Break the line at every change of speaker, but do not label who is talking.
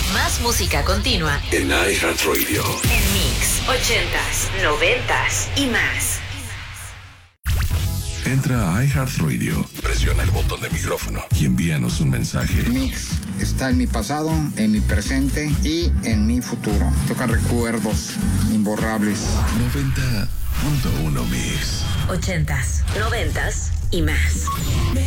Más música continua
en iHeartRadio.
En Mix 80s, 90s y más.
Entra a iHeartRadio, presiona el botón de micrófono y envíanos un mensaje.
Mix está en mi pasado, en mi presente y en mi futuro. Toca recuerdos imborrables.
90.1 Mix.
80s, 90s y más.